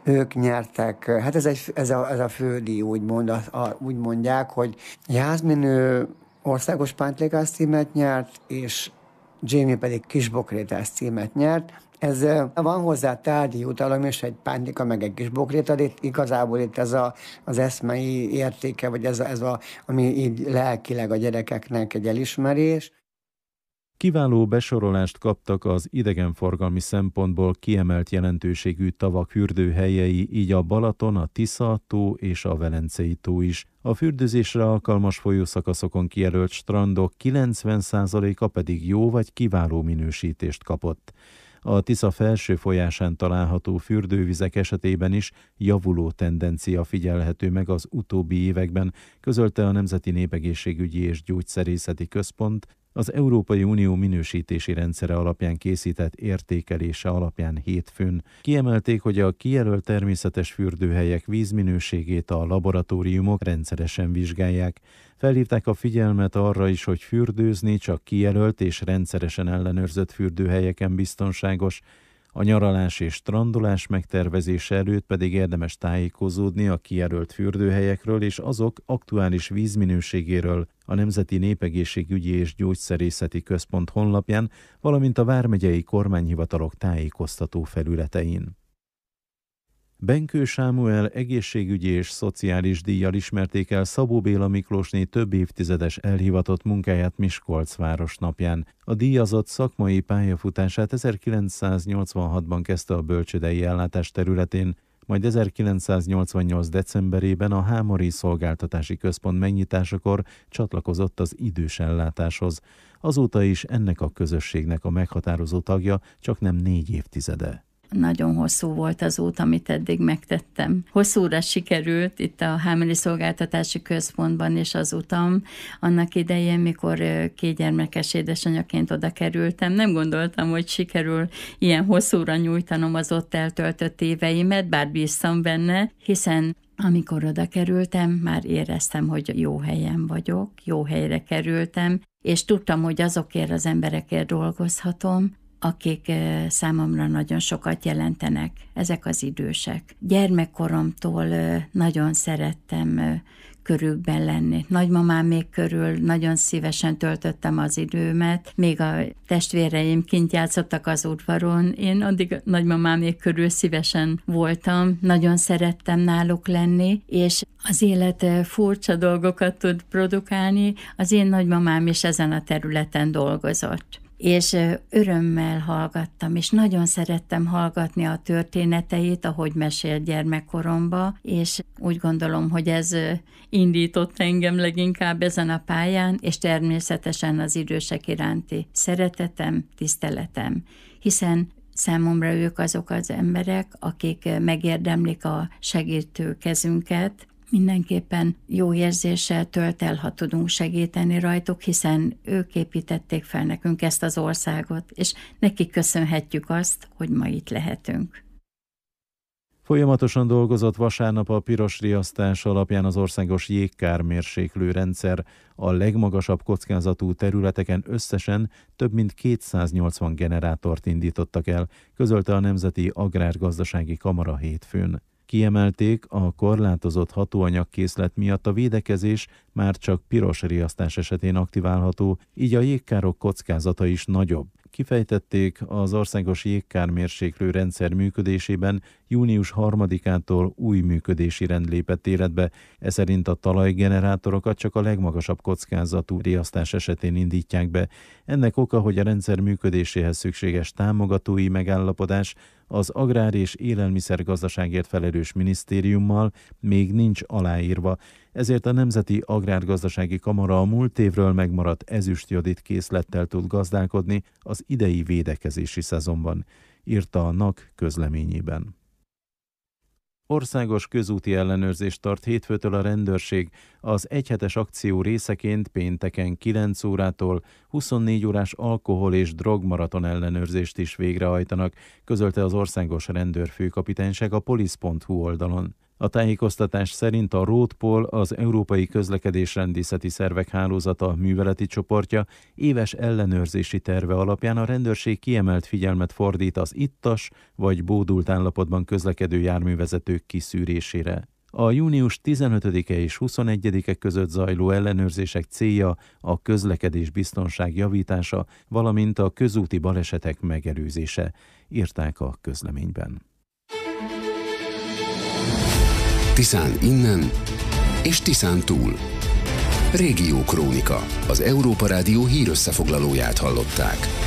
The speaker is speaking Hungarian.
ők nyertek, hát ez a fődíj, úgy mondják, hogy Jászmin országos pántlikás címet nyert, és Jamie pedig kisbokrétás címet nyert. Ez van hozzá tárgyi jutalom, és egy pántlika, meg egy kisbokréta, de igazából itt ez az eszmei értéke, vagy ami így lelkileg a gyerekeknek egy elismerés. Kiváló besorolást kaptak az idegenforgalmi szempontból kiemelt jelentőségű tavak fürdőhelyei, így a Balaton, a Tisza-tó és a Velencei tó is. A fürdőzésre alkalmas folyószakaszokon kijelölt strandok 90%-a pedig jó vagy kiváló minősítést kapott. A Tisza felső folyásán található fürdővizek esetében is javuló tendencia figyelhető meg az utóbbi években, közölte a Nemzeti Népegészségügyi és Gyógyszerészeti Központ az Európai Unió minősítési rendszere alapján készített értékelése alapján hétfőn. Kiemelték, hogy a kijelölt természetes fürdőhelyek vízminőségét a laboratóriumok rendszeresen vizsgálják. Felhívták a figyelmet arra is, hogy fürdőzni csak kijelölt és rendszeresen ellenőrzött fürdőhelyeken biztonságos. A nyaralás és strandolás megtervezése előtt pedig érdemes tájékozódni a kijelölt fürdőhelyekről és azok aktuális vízminőségéről a Nemzeti Népegészségügyi és Gyógyszerészeti Központ honlapján, valamint a vármegyei kormányhivatalok tájékoztató felületein. Benkő Sámuel egészségügyi és szociális díjjal ismerték el Szabó Béla Miklósné több évtizedes elhivatott munkáját Miskolc városnapján. A díjazott szakmai pályafutását 1986-ban kezdte a bölcsődei ellátás területén, majd 1988. decemberében a Hámori Szolgáltatási Központ megnyitásakor csatlakozott az idős ellátáshoz. Azóta is ennek a közösségnek a meghatározó tagja, csaknem 4 évtizede. Nagyon hosszú volt az út, amit eddig megtettem. Hosszúra sikerült itt a Hámori Szolgáltatási Központban és az utam. Annak idején, mikor 2 gyermekes édesanyaként oda kerültem, nem gondoltam, hogy sikerül ilyen hosszúra nyújtanom az ott eltöltött éveimet, bár bíztam benne, hiszen amikor oda kerültem, már éreztem, hogy jó helyen vagyok, jó helyre kerültem, és tudtam, hogy azokért az emberekért dolgozhatom, akik számomra nagyon sokat jelentenek, ezek az idősek. Gyermekkoromtól nagyon szerettem körükben lenni. Nagymamámék körül nagyon szívesen töltöttem az időmet, még a testvéreim kint játszottak az udvaron, én addig nagymamámék körül szívesen voltam, nagyon szerettem náluk lenni, és az élet furcsa dolgokat tud produkálni, az én nagymamám is ezen a területen dolgozott. És örömmel hallgattam, és nagyon szerettem hallgatni a történeteit, ahogy mesélt gyermekkoromba, és úgy gondolom, hogy ez indított engem leginkább ezen a pályán, és természetesen az idősek iránti szeretetem, tiszteletem, hiszen számomra ők azok az emberek, akik megérdemlik a segítő kezünket. Mindenképpen jó érzéssel tölt el, ha tudunk segíteni rajtuk, hiszen ők építették fel nekünk ezt az országot, és nekik köszönhetjük azt, hogy ma itt lehetünk. Folyamatosan dolgozott vasárnap a piros riasztás alapján az országos jégkármérséklő rendszer. A legmagasabb kockázatú területeken összesen több mint 280 generátort indítottak el, közölte a Nemzeti Agrárgazdasági Kamara hétfőn. Kiemelték, a korlátozott hatóanyagkészlet miatt a védekezés már csak piros riasztás esetén aktiválható, így a jégkárok kockázata is nagyobb. Kifejtették, az országos jégkármérséklő rendszer működésében június 3-ától új működési rend lépett életbe, ez szerint a talajgenerátorokat csak a legmagasabb kockázatú riasztás esetén indítják be. Ennek oka, hogy a rendszer működéséhez szükséges támogatói megállapodás az Agrár- és Élelmiszergazdaságért felelős minisztériummal még nincs aláírva, ezért a Nemzeti Agrárgazdasági Kamara a múlt évről megmaradt ezüstjodit készlettel tud gazdálkodni az idei védekezési szezonban, írta a NAK közleményében. Országos közúti ellenőrzést tart hétfőtől a rendőrség. Az egyhetes akció részeként pénteken 9 órától 24 órás alkohol- és drogmaraton ellenőrzést is végrehajtanak, közölte az országos rendőrfőkapitányság a polisz.hu oldalon. A tájékoztatás szerint a Roadpol, az Európai Közlekedésrendészeti Szervek Hálózata műveleti csoportja éves ellenőrzési terve alapján a rendőrség kiemelt figyelmet fordít az ittas vagy bódult állapotban közlekedő járművezetők kiszűrésére. A június 15-e és 21-e között zajló ellenőrzések célja a közlekedés biztonság javítása, valamint a közúti balesetek megelőzése, írták a közleményben. Tiszán innen és Tiszán túl. Régiókrónika, az Európa Rádió hírösszefoglalóját hallották.